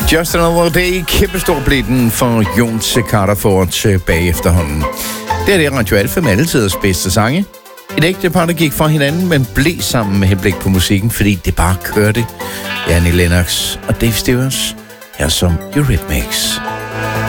Just Another Day, kæmpestor blev den for Jon Carter tilbage efterhånden. Det er Radio Alfa med alle tiders bedste sange. Et ægtepar, der gik fra hinanden, men blev sammen med henblik på musikken, fordi det bare kørte. Annie Lennox og Dave Stevens, her som Eurythmics.